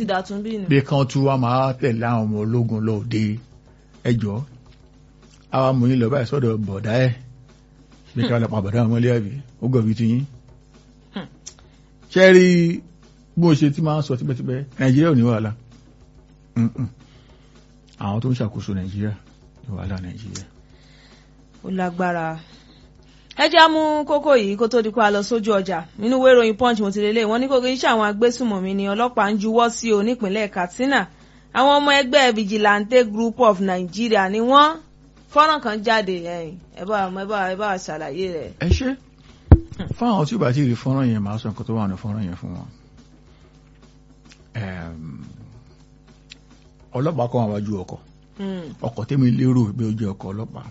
ti dàtún bí ni. bí kan tún wá máa tẹ̀lé àwọn ọmọ ológun lóde ẹjọ́ àwa mú yín lọ báyìí sọ́dọ̀ bọ̀dá ẹ̀ bí ká lọ pa bọ̀dá àwọn ilé ẹ̀bí ó gọ̀ bí ti yín. ṣé rí bó ṣe ti máa ń sọ tipẹ́tipẹ́ Nàìjíríà ò ní wàhálà àwọn tó ń ṣàkóso Nàìjíríà ní wàhálà Nàìjíríà. ó lágbára. ẹ jẹ́ mú kókó yìí kó tó di pa lọ sójú ọjà nínú ìwé ìròyìn Punch mo ti lélẹ̀ wọ́n ní kókó iṣẹ́ àwọn agbésùmọ̀mí ni ọlọ́pàá ń juwọ́ sí o nípínlẹ̀ Katsina àwọn ọmọ ẹgbẹ́ Vigilante Group of Nigeria ni wọ́n fọ́nrán kan jáde ẹ bá ṣàlàyé rẹ̀. ẹ ṣe fún àwọn tí ó bá ti rí fọ́nrán yẹn máa sọ nǹkan tó wà ní fọ́nrán yẹn fún wọn. ọlọ́pàá kan wà wájú ọkọ̀ tẹ́mi lérò pé ó jẹ́ ọkọ̀ ọlọ́pàá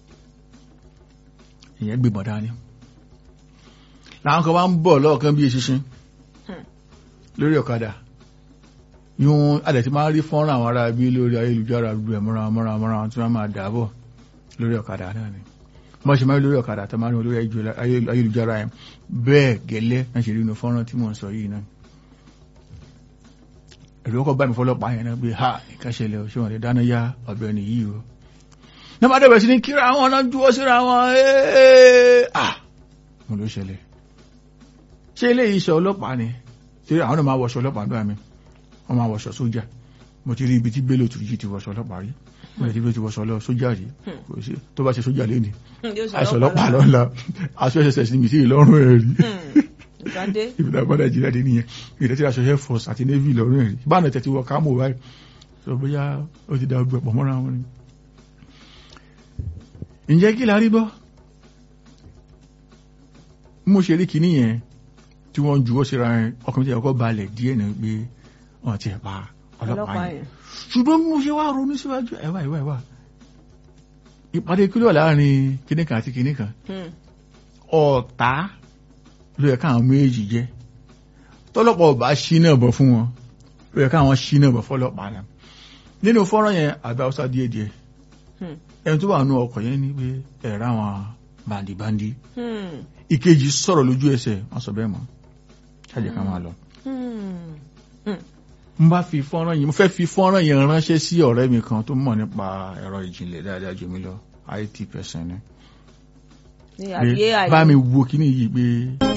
ìyẹn gbébọn dání làwọn kan bá ń bọ̀ lọ́ọ̀kan bí eṣinṣin lórí ọ̀kadà yún adẹ̀ tí máa rí fọ́nrán àwọn ará bí lórí ayélujára rẹ̀ mọ́ra tí wọ́n máa dàbọ̀ lórí ọ̀kadà náà ni wọ́n ṣe máa rí lórí ọ̀kadà tó máa rí lórí ayélujára yẹn bẹ́ẹ̀ gẹ́lẹ́ náà ṣe rí inú fọ́nrán tí mò ń sọ yìí náà ẹ̀rọ ọkọ̀ bá mi fọlọ́pàá yẹn náà pé ha nǹkan ṣẹlẹ̀ ṣé wọ́n lè dáná yá ọ̀bẹ nìyí o náà má dẹ̀bẹ̀ sí ní kíra wọn náà juwọ́ síra wọn mo ló ṣẹlẹ̀ ṣé eléyìí iṣẹ́ ọlọ́pàá ni ṣé àwọn náà máa wọṣọ ọlọ́pàá gbà mí wọ́n máa wọṣọ sójà mo ti rí ibi tí Bello Turji ti wọṣọ ọlọ́pàá rí mo ti rí ibi tí wọṣọ sójà rí tó bá ṣe sójà lé ní aṣọ ọlọ́pàá lọ́la aṣọ SSS níbi tí ìlọrun ẹ̀ rí ìbílẹ̀ ọgbọ́n Nàìjíríà dé nìyẹn ìrètí aṣọ Air Force àti Navy lọ́rùn ẹ̀ rí báwọn tẹ̀ ti wọ kámò báyìí sọ bóyá ó ti da ọgbẹ́ pọ̀ mọ́ra wọn ni. ǹjẹ́ kí la rí gbọ́ mo ṣe rí kinní yẹn tí wọ́n juwọ́ síra yẹn ọkùnrin tí ẹ̀kọ́ balẹ̀ díẹ̀ náà gbé wọn ti ẹ̀ pa ọlọ́pàá yẹn ṣùgbọ́n mo ṣe wá ronú síwájú ẹ̀wà ìpàdé kílò láàrin kinní kan àti kinní kan ọ̀tá ló yẹ káwọn méjì jẹ́ tọ́lọ́pàá ọba ṣí náà bọ̀ fún wọn ló yẹ káwọn ṣí náà bọ̀ fọ́lọ́pàá náà nínú fọ́nrán yẹn àgbà ọ̀sá díẹ̀díẹ̀ ẹni tó wà nú ọkọ̀ yẹn ní pé ẹ̀rọ àwọn bàndìbàndì ìkejì sọ̀rọ̀ lójú ẹsẹ̀ wọ́n sọ bẹ́ẹ̀ mọ́ ṣáàjẹ́ ká máa lọ. mo fẹ́ fi fọ́nrán yẹn ránṣẹ́ sí ọ̀rẹ́ mi kan tó mọ̀ nípa ẹ̀rọ ìjìnlẹ̀ dáadáa jù mí lọ IT person ni bá mi wo kíní yìí pé